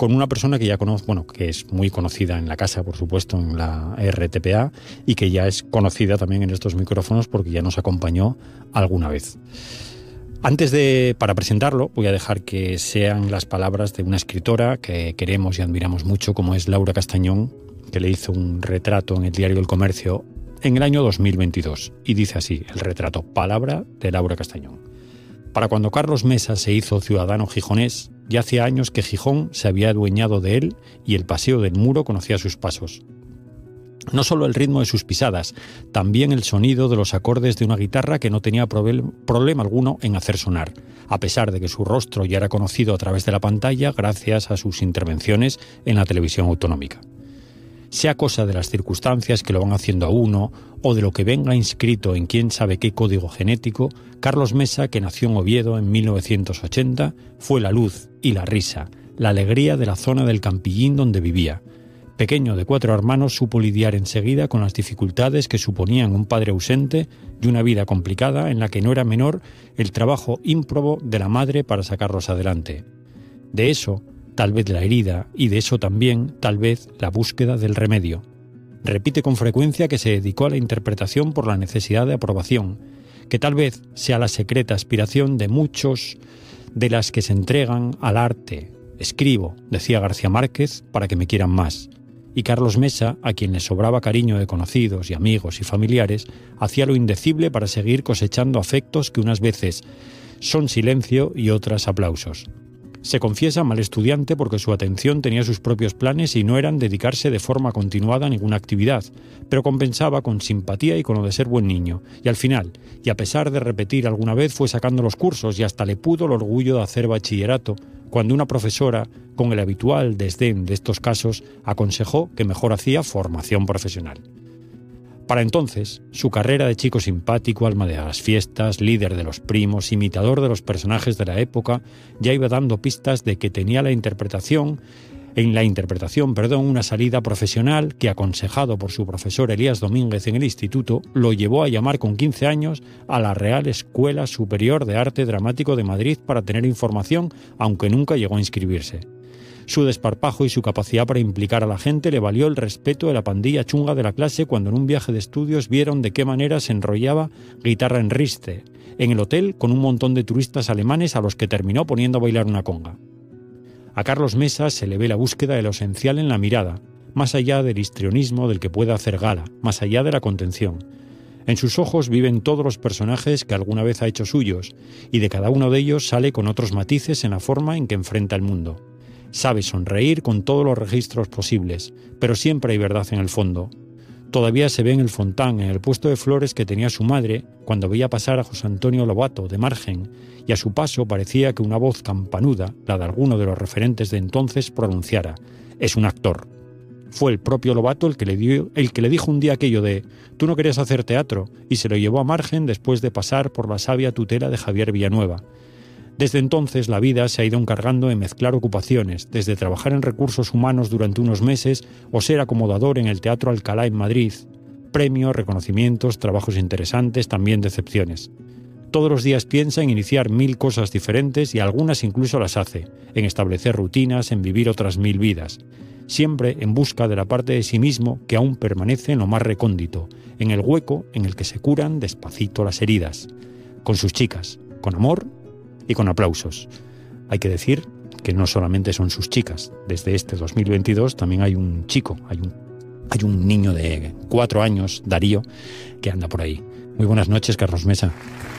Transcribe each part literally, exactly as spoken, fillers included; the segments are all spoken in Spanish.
con una persona que ya conozco, bueno, que es muy conocida en la casa, por supuesto, en la R T P A, y que ya es conocida también en estos micrófonos porque ya nos acompañó alguna vez. Antes de, para presentarlo, voy a dejar que sean las palabras de una escritora que queremos y admiramos mucho, como es Laura Castañón, que le hizo un retrato en el Diario del Comercio en el año dos mil veintidós. Y dice así, el retrato, palabra de Laura Castañón. Para cuando Carlos Mesa se hizo ciudadano gijonés, ya hacía años que Gijón se había adueñado de él y el paseo del Muro conocía sus pasos. No solo el ritmo de sus pisadas, también el sonido de los acordes de una guitarra que no tenía problema alguno en hacer sonar, a pesar de que su rostro ya era conocido a través de la pantalla gracias a sus intervenciones en la televisión autonómica. Sea cosa de las circunstancias que lo van haciendo a uno o de lo que venga inscrito en quién sabe qué código genético, Carlos Mesa, que nació en Oviedo en mil novecientos ochenta, fue la luz y la risa, la alegría de la zona del Campillín donde vivía. Pequeño de cuatro hermanos, supo lidiar enseguida con las dificultades que suponían un padre ausente y una vida complicada en la que no era menor el trabajo ímprobo de la madre para sacarlos adelante. De eso, tal vez la herida, y de eso también, tal vez, la búsqueda del remedio. Repite con frecuencia que se dedicó a la interpretación por la necesidad de aprobación, que tal vez sea la secreta aspiración de muchos de las que se entregan al arte. Escribo, decía García Márquez, para que me quieran más. Y Carlos Mesa, a quien le sobraba cariño de conocidos y amigos y familiares, hacía lo indecible para seguir cosechando afectos que unas veces son silencio y otras aplausos. Se confiesa mal estudiante porque su atención tenía sus propios planes y no eran dedicarse de forma continuada a ninguna actividad, pero compensaba con simpatía y con lo de ser buen niño. Y al final, y a pesar de repetir alguna vez, fue sacando los cursos y hasta le pudo el orgullo de hacer bachillerato, cuando una profesora, con el habitual desdén de estos casos, aconsejó que mejor hacía formación profesional. Para entonces, su carrera de chico simpático, alma de las fiestas, líder de los primos, imitador de los personajes de la época, ya iba dando pistas de que tenía la interpretación, en la interpretación, perdón, una salida profesional que, aconsejado por su profesor Elías Domínguez en el instituto, lo llevó a llamar con quince años a la Real Escuela Superior de Arte Dramático de Madrid para tener información, aunque nunca llegó a inscribirse. Su desparpajo y su capacidad para implicar a la gente le valió el respeto de la pandilla chunga de la clase cuando en un viaje de estudios vieron de qué manera se enrollaba guitarra en riste, en el hotel con un montón de turistas alemanes a los que terminó poniendo a bailar una conga. A Carlos Mesa se le ve la búsqueda de lo esencial en la mirada, más allá del histrionismo del que puede hacer gala, más allá de la contención. En sus ojos viven todos los personajes que alguna vez ha hecho suyos, y de cada uno de ellos sale con otros matices en la forma en que enfrenta el mundo. Sabe sonreír con todos los registros posibles, pero siempre hay verdad en el fondo. Todavía se ve en el Fontán, en el puesto de flores que tenía su madre, cuando veía pasar a José Antonio Lobato de margen, y a su paso parecía que una voz campanuda, la de alguno de los referentes de entonces, pronunciara: «Es un actor». Fue el propio Lobato el que le dio, el que le dijo un día aquello de «Tú no querías hacer teatro», y se lo llevó a margen después de pasar por la sabia tutela de Javier Villanueva. Desde entonces la vida se ha ido encargando en mezclar ocupaciones, desde trabajar en recursos humanos durante unos meses o ser acomodador en el Teatro Alcalá en Madrid. Premios, reconocimientos, trabajos interesantes, también decepciones. Todos los días piensa en iniciar mil cosas diferentes y algunas incluso las hace, en establecer rutinas, en vivir otras mil vidas. Siempre en busca de la parte de sí mismo que aún permanece en lo más recóndito, en el hueco en el que se curan despacito las heridas. Con sus chicas, con amor y con aplausos. Hay que decir que no solamente son sus chicas. Desde este dos mil veintidós también hay un chico, hay un, hay un niño de cuatro años, Darío, que anda por ahí. Muy buenas noches, Carlos Mesa.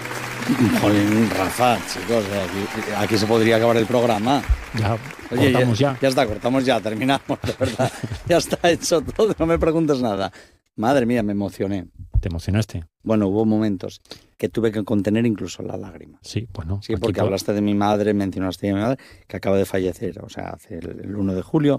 Jolín, Rafa, chicos, aquí, aquí se podría acabar el programa. Ya, Oye, cortamos ya, ya. Ya está, cortamos ya, terminamos, de verdad. Ya está hecho todo, no me preguntes nada. Madre mía, me emocioné. ¿Te emocionaste? Bueno, hubo momentos que tuve que contener incluso la lágrima. Sí, bueno. Sí, porque todo... hablaste de mi madre, mencionaste de mi madre, que acaba de fallecer, o sea, hace el, el uno de julio,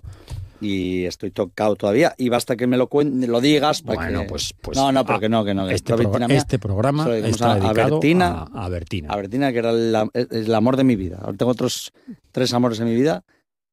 y estoy tocado todavía, y basta que me lo cuen, lo digas para bueno, que... pues, pues... No, no, porque no, que no. Que este, pro, mía, este programa está a, dedicado a Bertina, a, a Bertina. A Bertina, que era el, el amor de mi vida. Ahora tengo otros tres amores en mi vida,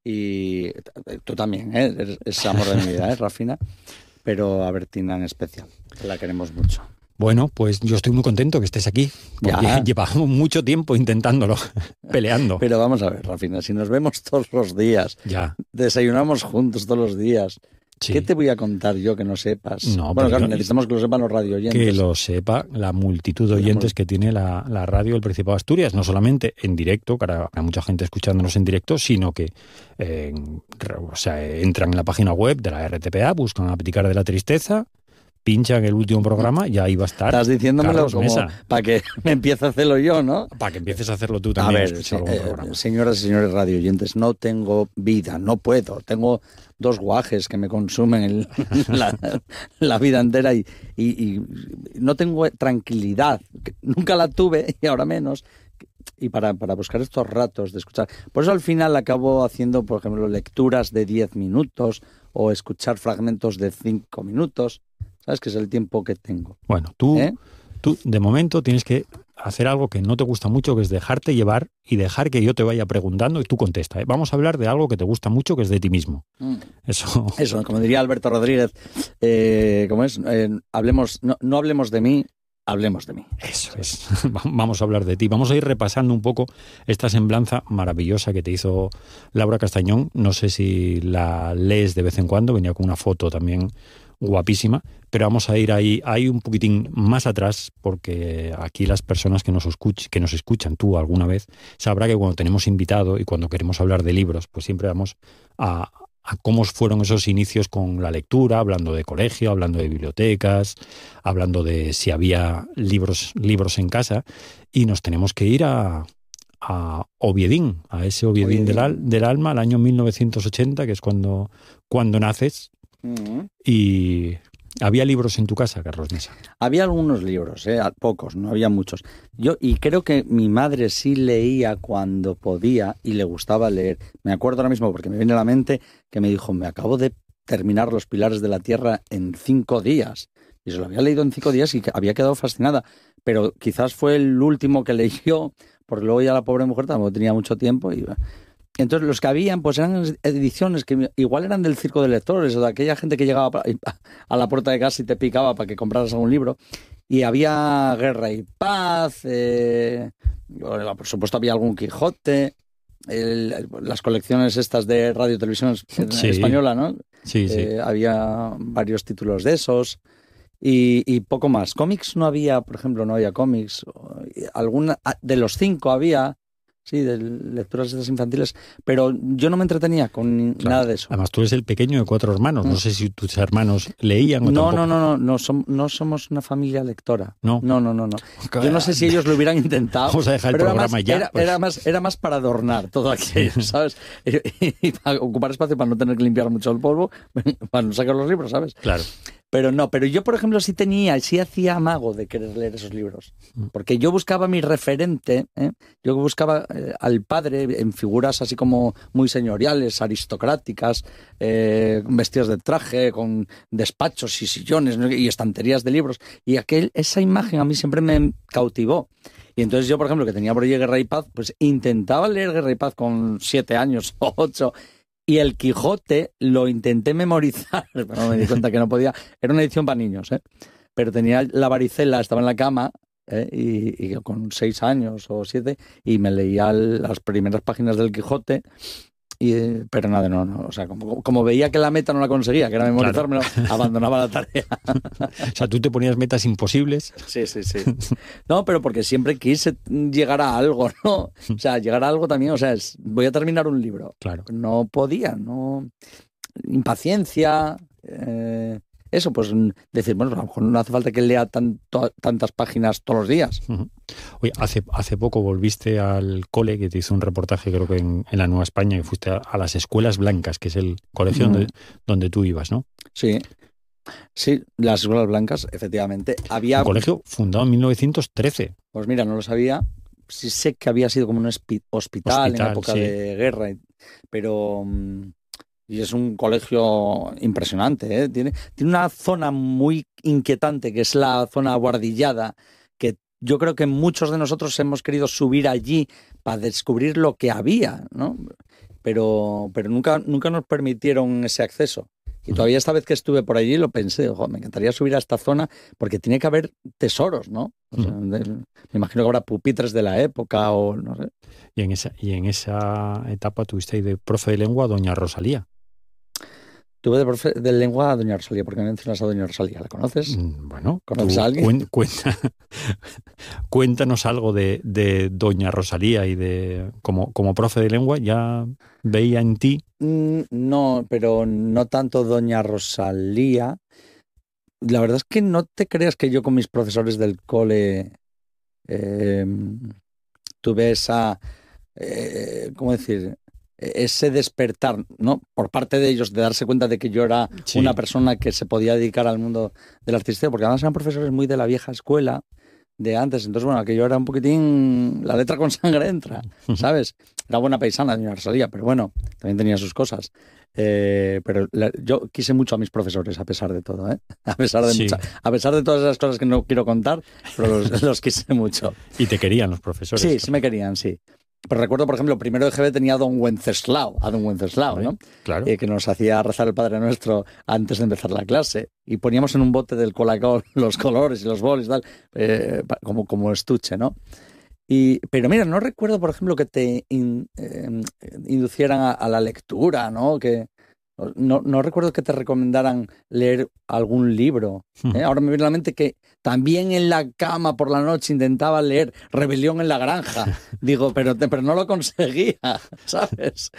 y tú también, ¿eh? Es amor de mi vida, ¿eh, Rafina? Pero a Bertina en especial, que la queremos mucho. Bueno, pues yo estoy muy contento que estés aquí, porque ya. Llevamos mucho tiempo intentándolo, peleando. Pero vamos a ver, Rafina, si nos vemos todos los días, ya. desayunamos juntos todos los días. Sí. ¿Qué te voy a contar yo que no sepas? No, bueno, claro, yo, necesitamos que lo sepan los radio oyentes. Que lo sepa la multitud de oyentes que tiene la, la radio del Principado de Asturias, no solamente en directo, que hay mucha gente escuchándonos en directo, sino que eh, o sea, entran en la página web de la R T P A, buscan Abdicar de la Tristeza, pinchan el último programa y ahí va a estar. Estás diciéndomelo Carlos como Mesa. Para que me empiece a hacerlo yo, ¿no? Para que empieces a hacerlo tú también. A ver, se, eh, señoras y señores radio oyentes, no tengo vida, no puedo. Tengo dos guajes que me consumen el, la, la vida entera y, y, y no tengo tranquilidad. Nunca la tuve y ahora menos. Y para, para buscar estos ratos de escuchar. Por eso al final acabo haciendo, por ejemplo, lecturas de diez minutos o escuchar fragmentos de cinco minutos. ¿Sabes? Que es el tiempo que tengo. Bueno, tú, ¿Eh? tú de momento tienes que hacer algo que no te gusta mucho, que es dejarte llevar y dejar que yo te vaya preguntando y tú contesta. ¿eh? Vamos a hablar de algo que te gusta mucho, que es de ti mismo. Mm. Eso. Eso, como diría Alberto Rodríguez, eh, ¿cómo es? Eh, hablemos, no, no hablemos de mí, hablemos de mí. Eso es. Vamos a hablar de ti. Vamos a ir repasando un poco esta semblanza maravillosa que te hizo Laura Castañón. No sé si la lees de vez en cuando, venía con una foto también guapísima, pero vamos a ir ahí, ahí un poquitín más atrás, porque aquí las personas que nos, escuch, que nos escuchan, tú alguna vez, sabrá que cuando tenemos invitado y cuando queremos hablar de libros, pues siempre vamos a, a cómo fueron esos inicios con la lectura, hablando de colegio, hablando de bibliotecas, hablando de si había libros, libros en casa, y nos tenemos que ir a, a Oviedín, a ese Oviedín, Oviedín. Del, al, del alma, al año mil novecientos ochenta, que es cuando, cuando naces. Uh-huh. Y había libros en tu casa, Carlos Mesa. Había algunos libros, ¿eh? Pocos, no había muchos. Yo y creo que mi madre sí leía cuando podía y le gustaba leer. Me acuerdo ahora mismo porque me viene a la mente que me dijo: me acabo de terminar Los Pilares de la Tierra en cinco días. Y se lo había leído en cinco días y había quedado fascinada. Pero quizás fue el último que leyó, porque luego ya la pobre mujer tampoco tenía mucho tiempo y... Entonces los que habían pues eran ediciones que igual eran del circo de lectores o de aquella gente que llegaba a la puerta de casa y te picaba para que compraras algún libro. Y había Guerra y Paz, eh, por supuesto había algún Quijote, el, las colecciones estas de radio y televisión sí. española, ¿no? Sí, sí. Eh, había varios títulos de esos. Y, y poco más. Cómics no había, por ejemplo, no había cómics. Alguna, de los cinco había... Sí, de lecturas estas infantiles, pero yo no me entretenía con claro. nada de eso. Además, tú eres el pequeño de cuatro hermanos. No, no sé si tus hermanos leían o no, tampoco. No, no, no, no, som, no somos una familia lectora. No, no, no, no. no. Yo no sé si ellos lo hubieran intentado. Vamos a dejar el programa era más, ya. Era, pues. era, más, era más para adornar todo aquello, ¿sabes? Y, y para ocupar espacio, para no tener que limpiar mucho el polvo, para no sacar los libros, ¿sabes? Claro. Pero no, pero yo, por ejemplo, sí tenía, sí hacía amago de querer leer esos libros. Porque yo buscaba mi referente, ¿eh? Yo buscaba eh, al padre en figuras así como muy señoriales, aristocráticas, eh, vestidos de traje, con despachos y sillones, ¿no? Y estanterías de libros. Y aquel, esa imagen a mí siempre me cautivó. Y entonces yo, por ejemplo, que tenía por ahí Guerra y Paz, pues intentaba leer Guerra y Paz con siete años o ocho. Y el Quijote lo intenté memorizar, pero me di cuenta que no podía. Era una edición para niños, ¿eh? Pero tenía la varicela, estaba en la cama, ¿eh? y, y con seis años o siete, y me leía las primeras páginas del Quijote. Y, pero nada, no, no, o sea, como, como veía que la meta no la conseguía, que era memorizármelo, claro. Abandonaba la tarea. O sea, tú te ponías metas imposibles. Sí, sí, sí. No, pero porque siempre quise llegar a algo, ¿no? O sea, llegar a algo también, o sea, es, voy a terminar un libro. Claro. No podía, no. Impaciencia, eh, eso, pues decir, bueno, a lo mejor no hace falta que lea tanto, tantas páginas todos los días. Uh-huh. Oye, hace, hace poco volviste al cole, que te hizo un reportaje creo que en, en la Nueva España, y fuiste a, a las Escuelas Blancas, que es el colegio uh-huh. donde, donde tú ibas, ¿no? Sí, sí, las Escuelas Blancas, efectivamente. Había un colegio fundado en mil novecientos trece. Pues mira, no lo sabía. Sí sé que había sido como un hospital, hospital en época sí. de guerra, pero... Y es un colegio impresionante, ¿eh? Tiene, tiene una zona muy inquietante, que es la zona guardillada, que yo creo que muchos de nosotros hemos querido subir allí para descubrir lo que había, ¿no? Pero, pero nunca, nunca nos permitieron ese acceso. Y todavía esta vez que estuve por allí lo pensé, ojo, me encantaría subir a esta zona porque tiene que haber tesoros, ¿no? O sea, de, me imagino que habrá pupitres de la época o no sé. Y en esa, y en esa etapa tuviste ahí de profe de lengua a doña Rosalía. Tuve de profe de lengua a doña Rosalía, porque mencionas a doña Rosalía, ¿la conoces? Bueno, ¿conoces a alguien? Cuen, cuenta, cuéntanos algo de, de doña Rosalía y de como, como profe de lengua, ya veía en ti. Mm, no, pero no tanto doña Rosalía. La verdad es que no te creas que yo con mis profesores del cole eh, tuve esa, eh, ¿cómo decir? Ese despertar, ¿no? Por parte de ellos, de darse cuenta de que yo era sí. una persona que se podía dedicar al mundo del artisteo, porque además eran profesores muy de la vieja escuela de antes. Entonces, bueno, que yo era un poquitín, la letra con sangre entra, ¿sabes? Era buena paisana, doña Rosalía, pero bueno, también tenía sus cosas. Eh, pero la, yo quise mucho a mis profesores, a pesar de todo, ¿eh? A pesar de, sí. mucha, a pesar de todas esas cosas que no quiero contar, pero los, los quise mucho. ¿Y te querían los profesores? Sí, también. sí me querían, sí. Pero recuerdo, por ejemplo, primero de G B tenía a don Wenceslao, a don Wenceslao, ¿no? Claro. Eh, que nos hacía rezar el Padre Nuestro antes de empezar la clase. Y poníamos en un bote del Colacao los colores y los bolis y tal, eh, como, como estuche, ¿no? Y, pero mira, no recuerdo, por ejemplo, que te in, eh, inducieran a, a la lectura, ¿no? Que no, no recuerdo que te recomendaran leer algún libro. ¿eh? Ahora me viene a la mente que también en la cama por la noche intentaba leer Rebelión en la Granja. Digo, pero, pero no lo conseguía, ¿sabes?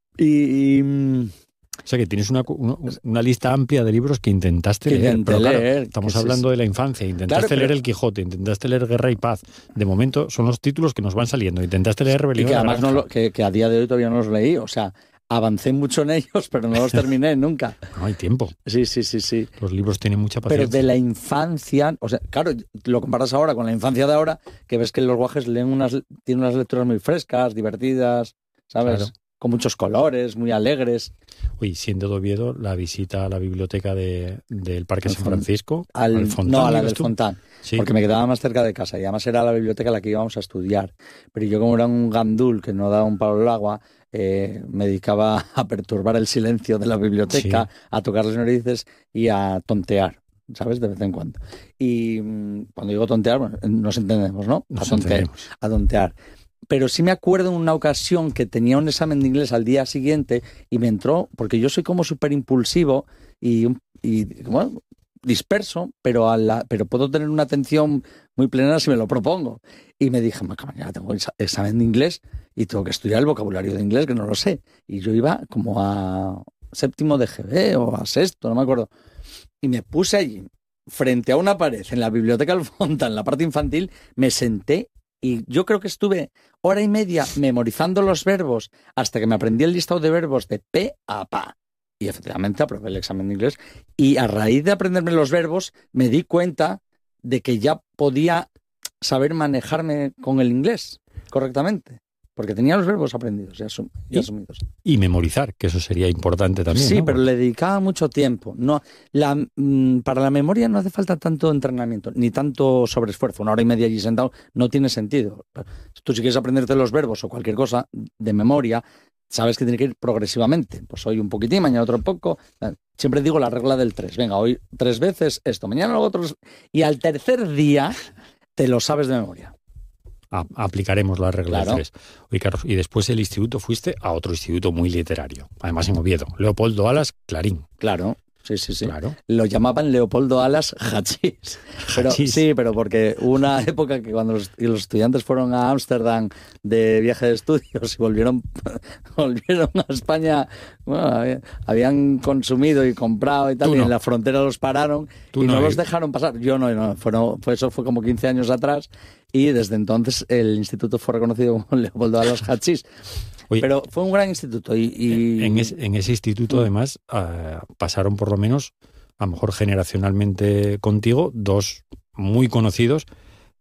Y... y o sea que tienes una, una, una lista amplia de libros que intentaste que leer. Pero claro, leer estamos hablando de la infancia. Intentaste claro, leer pero... El Quijote, intentaste leer Guerra y Paz. De momento son los títulos que nos van saliendo. Intentaste leer Rebelión y que en la además Granja. No lo, que, que a día de hoy todavía no los leí. O sea, avancé mucho en ellos, pero no los terminé nunca. No hay tiempo. Sí, sí, sí, sí. Los libros tienen mucha paciencia. Pero de la infancia, o sea, claro, lo comparas ahora con la infancia de ahora, que ves que los guajes leen unas, tienen unas lecturas muy frescas, divertidas, ¿sabes? Claro. Con muchos colores, muy alegres. Oye, siendo de Oviedo, la visita a la biblioteca de, del Parque San Francisco, al, al Fontán, no, a la del Fontán, sí. Porque me quedaba más cerca de casa y además era la biblioteca a la que íbamos a estudiar. Pero yo, como era un gandul que no daba un palo al agua, eh, me dedicaba a perturbar el silencio de la biblioteca, sí. a tocar las narices y a tontear, ¿sabes? De vez en cuando. Y cuando digo tontear, bueno, nos entendemos, ¿no? Nos a, tontear, entendemos. a tontear. Pero sí me acuerdo en una ocasión que tenía un examen de inglés al día siguiente y me entró, porque yo soy como súper impulsivo y, y bueno, disperso, pero, a la, pero puedo tener una atención muy plena si me lo propongo. Y me dije, mañana tengo examen de inglés y tengo que estudiar el vocabulario de inglés, que no lo sé. Y yo iba como a séptimo de G B o a sexto, no me acuerdo. Y me puse allí, frente a una pared, en la biblioteca del Fontán, en la parte infantil, me senté. Y yo creo que estuve hora y media memorizando los verbos hasta que me aprendí el listado de verbos de pe a pa. Y efectivamente aprobé el examen de inglés. Y a raíz de aprenderme los verbos, me di cuenta de que ya podía saber manejarme con el inglés correctamente. Porque tenía los verbos aprendidos y, asum y, y asumidos. Y memorizar, que eso sería importante también. Sí, ¿no? pero le dedicaba mucho tiempo. No, la, mmm, para la memoria no hace falta tanto entrenamiento, ni tanto sobreesfuerzo. Una hora y media allí sentado no tiene sentido. Tú si quieres aprenderte los verbos o cualquier cosa de memoria, sabes que tiene que ir progresivamente. Pues hoy un poquitín, mañana otro poco. Siempre digo la regla del tres. Venga, hoy tres veces esto, mañana lo otro. Y al tercer día te lo sabes de memoria. A, aplicaremos la regla claro. de tres. Oye, Carlos, y después del instituto fuiste a otro instituto muy literario, además en Oviedo, Leopoldo Alas, Clarín. Claro, sí, sí, sí. Claro. Lo llamaban Leopoldo Alas Hachís. Pero, sí, pero porque hubo una época que cuando los, los estudiantes fueron a Ámsterdam de viaje de estudios y volvieron, volvieron a España, bueno, habían consumido y comprado y tal, no. y en la frontera los pararon Tú y no, no los dejaron pasar. Yo no, no fueron, fue, eso fue como quince años atrás. Y desde entonces el instituto fue reconocido como Leopoldo Alas Hachís. Oye, pero fue un gran instituto. Y, y... En, ese, en ese instituto, además, uh, pasaron por lo menos, a lo mejor generacionalmente contigo, dos muy conocidos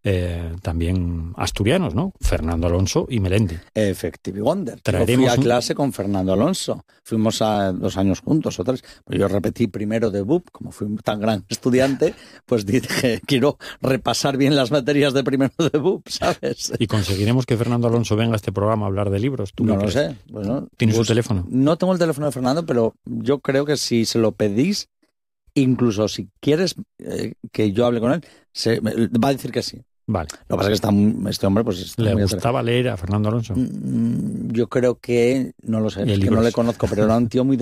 eh, también asturianos, ¿no? Fernando Alonso y Melendi. Efectivi Wonder. Yo Traeremos fui a un- clase con Fernando Alonso. Fuimos a dos años juntos o tres. Pues yo repetí primero de B U P, como fui un tan gran estudiante, pues dije, quiero repasar bien las materias de primero de B U P, ¿sabes? ¿Y conseguiremos que Fernando Alonso venga a este programa a hablar de libros? ¿Tú No qué lo crees? sé. Bueno, ¿Tienes su pues, teléfono? No tengo el teléfono de Fernando, pero yo creo que si se lo pedís, incluso si quieres eh, que yo hable con él, se, va a decir que sí. Vale. Lo que pasa es que está, muy- este hombre pues está ¿Le muy gustaba leer a Fernando Alonso? atrás. Mm, Yo creo que, no lo sé, Y es que libros. no le conozco, pero era un tío muy